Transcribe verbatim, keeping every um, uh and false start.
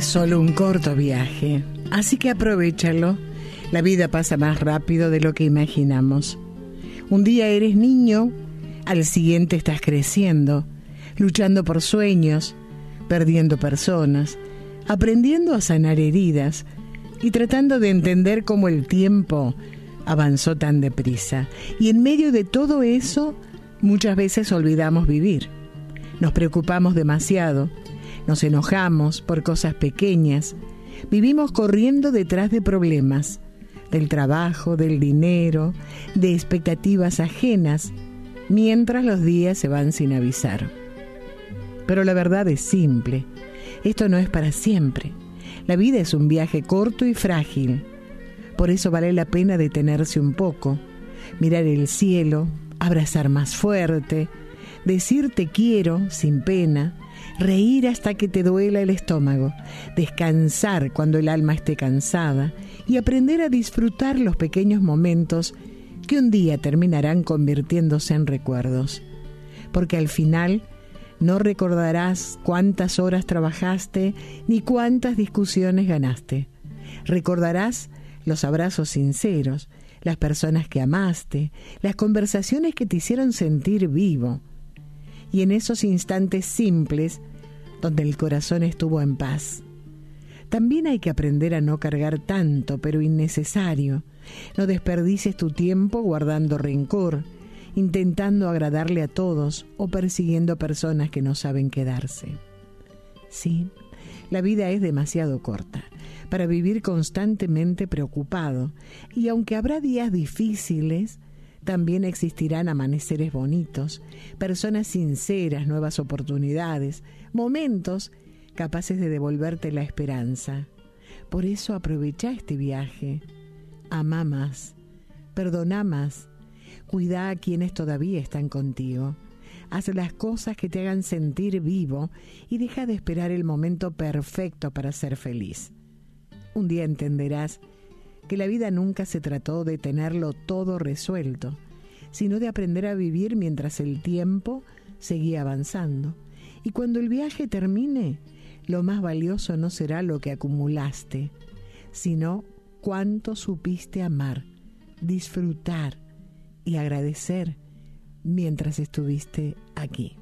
es solo un corto viaje, así que aprovéchalo. La vida pasa más rápido de lo que imaginamos. Un día eres niño, al siguiente estás creciendo, luchando por sueños, perdiendo personas, aprendiendo a sanar heridas y tratando de entender cómo el tiempo avanzó tan deprisa. Y en medio de todo eso, muchas veces olvidamos vivir. Nos preocupamos demasiado, nos enojamos por cosas pequeñas, vivimos corriendo detrás de problemas, del trabajo, del dinero, de expectativas ajenas, mientras los días se van sin avisar. Pero la verdad es simple, esto no es para siempre. La vida es un viaje corto y frágil. Por eso vale la pena detenerse un poco, mirar el cielo, abrazar más fuerte, decir te quiero sin pena, reír hasta que te duela el estómago, descansar cuando el alma esté cansada y aprender a disfrutar los pequeños momentos que un día terminarán convirtiéndose en recuerdos. Porque al final no recordarás cuántas horas trabajaste ni cuántas discusiones ganaste. Recordarás los abrazos sinceros, las personas que amaste, las conversaciones que te hicieron sentir vivo. Y en esos instantes simples, donde el corazón estuvo en paz. También hay que aprender a no cargar tanto, pero innecesario. No desperdicies tu tiempo guardando rencor, intentando agradarle a todos o persiguiendo personas que no saben quedarse. Sí, la vida es demasiado corta para vivir constantemente preocupado, y aunque habrá días difíciles, también existirán amaneceres bonitos, personas sinceras, nuevas oportunidades, momentos capaces de devolverte la esperanza. Por eso aprovecha este viaje. Ama más, perdona más, cuida a quienes todavía están contigo. Haz las cosas que te hagan sentir vivo y deja de esperar el momento perfecto para ser feliz. Un día entenderás que la vida nunca se trató de tenerlo todo resuelto, sino de aprender a vivir mientras el tiempo seguía avanzando. Y cuando el viaje termine, lo más valioso no será lo que acumulaste, sino cuánto supiste amar, disfrutar y agradecer mientras estuviste aquí.